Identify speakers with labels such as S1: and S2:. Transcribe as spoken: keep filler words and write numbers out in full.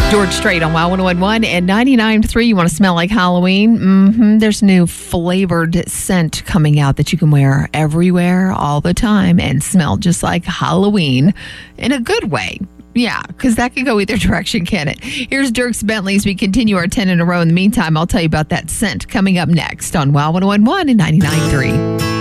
S1: George Strait on Wow one oh one point one and ninety-nine point three. You want to smell like Halloween? Mm-hmm. There's a new flavored scent coming out that you can wear everywhere all the time and smell just like Halloween in a good way. Yeah, because that could go either direction, can it? Here's Dierks Bentley as we continue our ten in a row. In the meantime, I'll tell you about that scent coming up next on Wow one oh one point one and ninety-nine point three.